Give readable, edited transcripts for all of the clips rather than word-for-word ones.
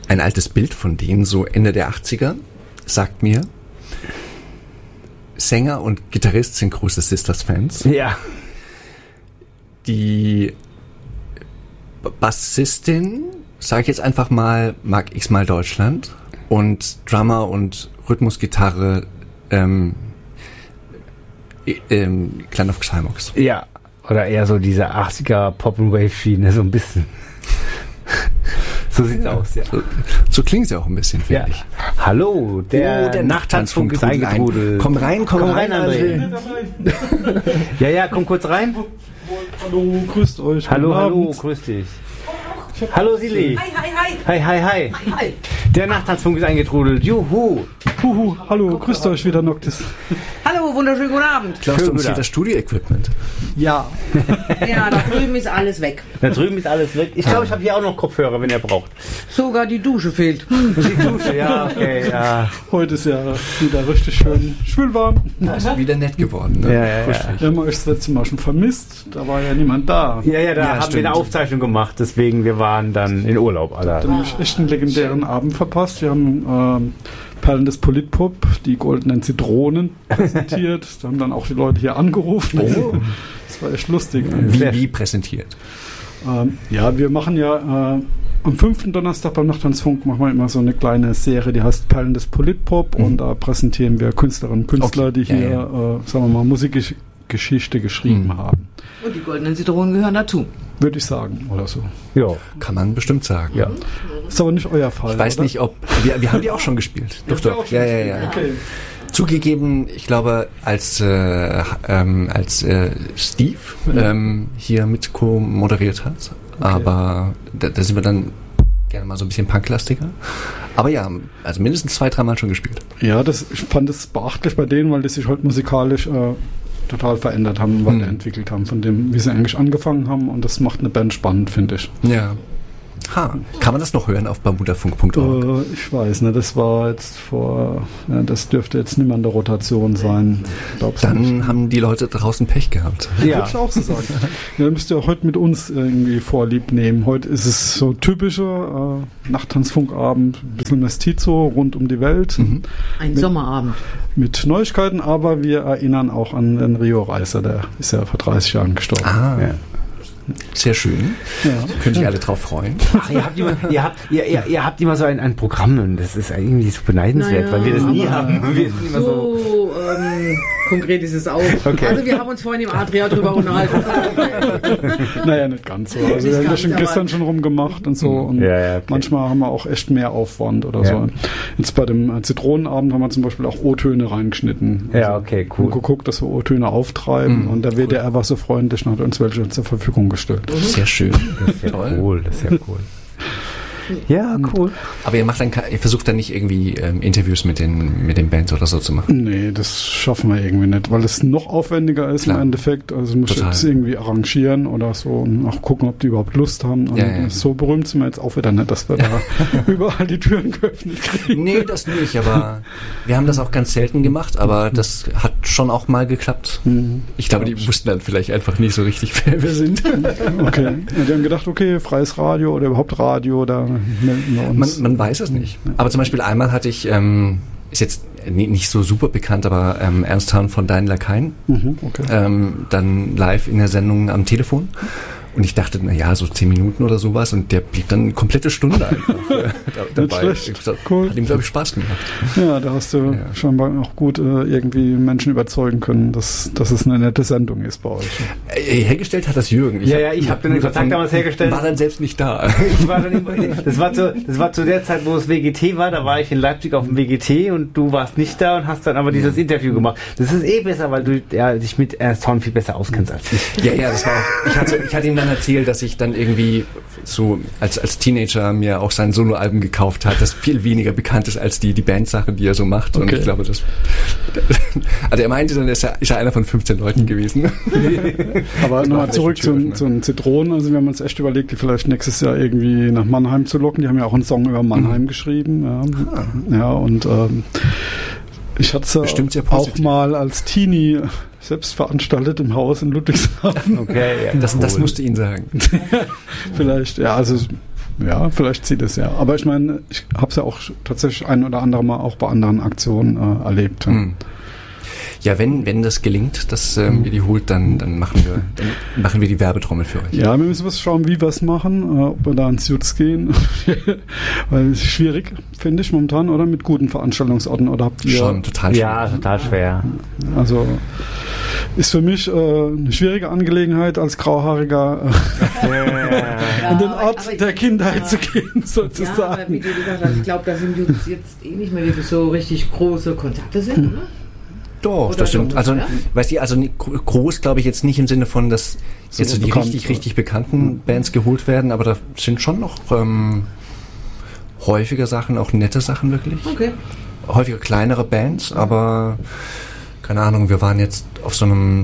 ein altes Bild von denen, so Ende der 80er, sagt mir, Sänger und Gitarrist sind große Sisters-Fans. Ja. Die Bassistin, sage ich jetzt einfach mal, mag x-mal Deutschland. Und Drummer und Rhythmusgitarre Clan of Xymox. Ja, oder eher so diese 80er Pop-and-Wave-Schiene, so ein bisschen. So sieht's aus, ja. So klingt es ja auch ein bisschen, finde ich. Hallo, der Nachttanzfunk ist eingetrudelt. Komm rein, André. Ja, komm kurz rein. Hallo, grüßt euch. Hallo, grüß dich. Hallo Silly. Hi. Der Nachttanzfunk ist eingetrudelt. Juhu. Hallo, grüßt euch wieder, Noctis. Hallo, wunderschönen guten Abend. Klaust du uns hier das Studio-Equipment? Ja. Ja, da drüben ist alles weg. Ich glaube, ich habe hier auch noch Kopfhörer, wenn ihr braucht. Sogar die Dusche fehlt. Die Dusche, ja, okay, ja. Heute ist ja wieder richtig schön schwülwarm. Ist wieder nett geworden. Ne? Ja. Wir haben euch das letzte Mal schon vermisst. Da war ja niemand da. Ja, da haben wir eine Aufzeichnung gemacht, deswegen wir waren dann in Urlaub. Da haben nämlich echt einen legendären Abend verpasst. Wir haben Perlen des Politpop, die goldenen Zitronen präsentiert. Da haben dann auch die Leute hier angerufen. Oh. Das war echt lustig. Wie präsentiert? Wir machen ja am 5. Donnerstag beim Nachttanzfunk machen wir immer so eine kleine Serie, die heißt Perlen des Politpop und da präsentieren wir Künstlerinnen und Künstler, die hier, sagen wir mal, Musikgeschichte geschrieben haben. Und die goldenen Zitronen gehören dazu. Würde ich sagen, oder so. Ja, kann man bestimmt sagen. Ja. Ist aber nicht euer Fall. Ich weiß oder? nicht, ob. Wir haben die auch schon gespielt. Doch. Ja. Okay. Zugegeben, ich glaube, als Steve hier mit co-moderiert hat. Okay. Aber da sind wir dann gerne mal so ein bisschen punklastiger. Aber ja, also mindestens 2-3 Mal schon gespielt. Ja, ich fand es beachtlich bei denen, weil die sich halt musikalisch total verändert haben, weiterentwickelt haben, von dem, wie sie eigentlich angefangen haben. Und das macht eine Band spannend, finde ich. Ja. Kann man das noch hören auf bermudafunk.org? Ich weiß, ne, das war jetzt das dürfte jetzt nicht mehr in der Rotation sein. Dann haben die Leute draußen Pech gehabt. Ja. Würde ich auch so sagen. Ihr müsst ja heute mit uns irgendwie Vorlieb nehmen. Heute ist es so typischer Nachttanzfunkabend, ein bisschen Mestizo rund um die Welt. Mhm. Ein Sommerabend. Mit Neuigkeiten, aber wir erinnern auch an den Rio Reiser, der ist ja vor 30 Jahren gestorben. Ja. Sehr schön. Ja. Könnt ihr alle drauf freuen. Ach, ihr habt immer so ein Programm und das ist irgendwie so beneidenswert, weil wir das nie haben. Konkret ist es auch. Okay. Also wir haben uns vorhin im Adria drüber unterhalten. Naja, nicht ganz so. Also wir haben das schon gestern schon rumgemacht und so. Und okay. Manchmal haben wir auch echt mehr Aufwand oder so. Jetzt bei dem Zitronenabend haben wir zum Beispiel auch O-Töne reingeschnitten. Ja, okay, cool. Und geguckt, dass wir O-Töne auftreiben. Und der WDR war so freundlich und hat uns welche zur Verfügung gestellt. Sehr schön. Das ist ja cool. Ja, cool. Aber ihr versucht dann nicht irgendwie Interviews mit den Bands oder so zu machen? Nee, das schaffen wir irgendwie nicht, weil es noch aufwendiger ist. Klar. Im Endeffekt. Also muss ich jetzt irgendwie arrangieren oder so und auch gucken, ob die überhaupt Lust haben. Und so berühmt sind wir jetzt auch wieder nicht, dass wir da überall die Türen geöffnet kriegen. Nee, das nicht, aber wir haben das auch ganz selten gemacht, aber das hat schon auch mal geklappt. Ich glaube, die wussten dann vielleicht einfach nicht so richtig, wer wir sind. Okay. Ja, die haben gedacht, okay, freies Radio oder überhaupt Radio, da melden wir uns. Man weiß es nicht. Aber zum Beispiel einmal hatte ich, ist jetzt nicht so super bekannt, aber Ernst Hahn von Deinen Lakaien, dann live in der Sendung am Telefon. Und ich dachte, so 10 Minuten oder sowas. Und der blieb dann eine komplette Stunde einfach dabei. Cool. Hat ihm, glaube ich, Spaß gemacht. Ja, da hast du scheinbar auch gut irgendwie Menschen überzeugen können, dass es eine nette Sendung ist bei euch. Hergestellt hat das Jürgen. Ich habe den Kontakt damals hergestellt. War dann selbst nicht da. Das war zu der Zeit, wo es WGT war. Da war ich in Leipzig auf dem WGT und du warst nicht da und hast dann aber dieses Interview gemacht. Das ist besser, weil du dich mit Ernst Hahn viel besser auskennst als ich. Ja, das war auch, ich hatte ihm dann erzählt, dass ich dann irgendwie so als Teenager mir auch sein Soloalbum gekauft hat, das viel weniger bekannt ist als die Bandsachen, die er so macht. Okay. Und ich glaube, also er meinte dann, ist er einer von 15 Leuten gewesen. Aber nochmal zurück zu den Zitronen. Also wir haben uns echt überlegt, die vielleicht nächstes Jahr irgendwie nach Mannheim zu locken. Die haben ja auch einen Song über Mannheim geschrieben. Ja, und ich hatte es auch mal als Teenie selbst veranstaltet im Haus in Ludwigshafen. Okay, das musste ihn sagen. Vielleicht, also Ja, vielleicht zieht es ja. Aber ich meine, ich habe es ja auch tatsächlich ein oder andere Mal auch bei anderen Aktionen erlebt. Ja, wenn das gelingt, dass ihr die holt, dann machen wir die Werbetrommel für euch. Ja, wir müssen was schauen, wie wir es machen, ob wir da ins Jutz gehen. Weil es ist schwierig, finde ich, momentan, oder? Mit guten Veranstaltungsorten. Oder habt ihr... Schon total schwer. Ja, total schwer. Also ist für mich eine schwierige Angelegenheit, als Grauhaariger an den Ort der Kindheit zu gehen, sozusagen. Ja, aber wie du gesagt hast, ich glaube, dass im Jutz jetzt nicht mehr wirklich so richtig große Kontakte sind, oder? Doch, Oder das stimmt. so, Also, ja? weißt du, also groß glaube ich jetzt nicht im Sinne von, dass So jetzt so die bekannt, richtig bekannten Bands geholt werden, aber da sind schon noch häufiger Sachen, auch nette Sachen wirklich. Okay. Häufiger kleinere Bands, aber keine Ahnung, wir waren jetzt auf so einem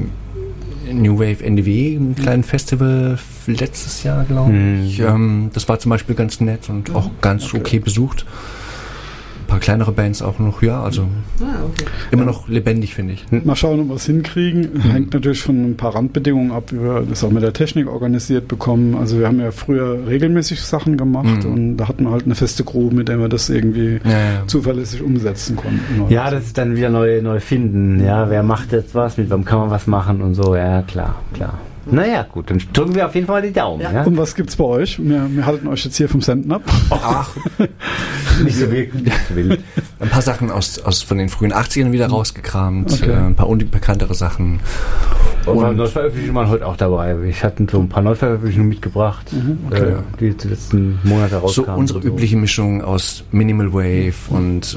New Wave NDW, einem kleinen Festival letztes Jahr, glaube ich. Das war zum Beispiel ganz nett und auch ganz okay besucht. Ein paar kleinere Bands auch noch, ja, also Okay. immer noch lebendig, finde ich. Mal schauen, ob wir es hinkriegen. Hängt natürlich von ein paar Randbedingungen ab, wie wir das auch mit der Technik organisiert bekommen. Also wir haben ja früher regelmäßig Sachen gemacht und da hatten wir halt eine feste Crew, mit der wir das irgendwie zuverlässig umsetzen konnten. Ja, das ist dann wieder neu finden. Ja, wer macht jetzt was, mit wem kann man was machen und so. Ja, klar. Naja, gut, dann drücken wir auf jeden Fall die Daumen. Ja. Und was gibt's bei euch? Wir halten euch jetzt hier vom Senden ab. Ach, Nicht so wirklich wild. ein paar Sachen von den frühen 80ern wieder rausgekramt, Okay. ein paar unbekanntere Sachen. Und Neuveröffentlichungen waren heute auch dabei. Ich hatte so ein paar Neuveröffentlichungen mitgebracht, die die letzten Monate rauskamen. So unsere übliche Mischung aus Minimal Wave und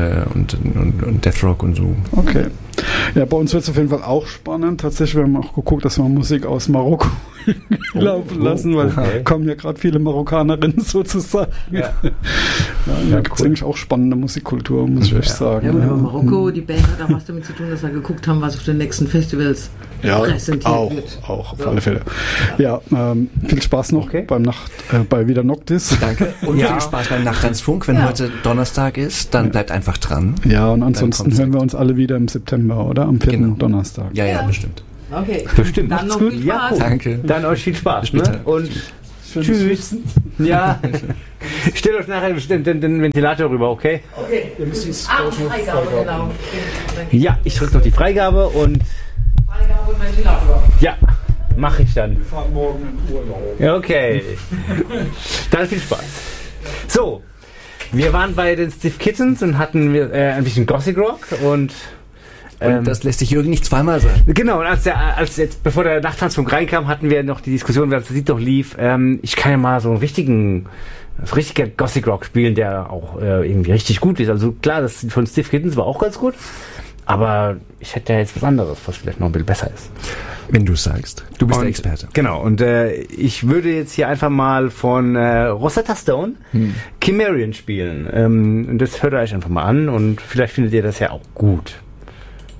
Death Rock und so. Okay. Ja, bei uns wird es auf jeden Fall auch spannend. Tatsächlich, wir haben auch geguckt, dass wir Musik aus Marokko laufen lassen, weil kommen ja gerade viele Marokkanerinnen sozusagen. Ja. Da gibt es eigentlich auch spannende Musikkultur, muss ich echt sagen. Ja, aber Marokko, die Band hat auch was damit zu tun, dass wir geguckt haben, was auf den nächsten Festivals präsentiert wird. Auch auf alle Fälle. Ja, viel Spaß noch bei Wieder Noctis. Danke. Und viel Spaß beim Nachttanzfunk. Wenn heute Donnerstag ist, dann bleibt einfach dran. Ja, und ansonsten hören wir uns alle wieder im September, oder? Am 4. Donnerstag. Ja, bestimmt. Okay. Bestimmt. Dann noch viel Ja, Spaß. Danke. Dann euch viel Spaß. Ne? Und tschüss. Ja. Stellt euch nachher den Ventilator rüber, okay? Okay. Freigabe, genau. Ja, ich drücke noch die Freigabe und Freigabe und Ventilator. ja, mache ich dann. Wir fahren morgen in Urlaub. Ja, okay. Dann viel Spaß. So, wir waren bei den Stiff Kittens und hatten ein bisschen Gothic Rock und das lässt sich Jürgen nicht zweimal sagen. genau, und als jetzt, bevor der Nachttanzfunk reinkam, hatten wir noch die Diskussion, als das Lied noch lief, ich kann ja mal so einen richtiger Gothic Rock spielen, der auch irgendwie richtig gut ist. Also klar, das von Stiff Kittens war auch ganz gut, aber ich hätte ja jetzt was anderes, was vielleicht noch ein bisschen besser ist. Wenn du sagst. Du bist der Experte. Genau, und ich würde jetzt hier einfach mal von Rosetta Stone Cimmerian spielen. Und das hört ihr euch einfach mal an und vielleicht findet ihr das ja auch gut.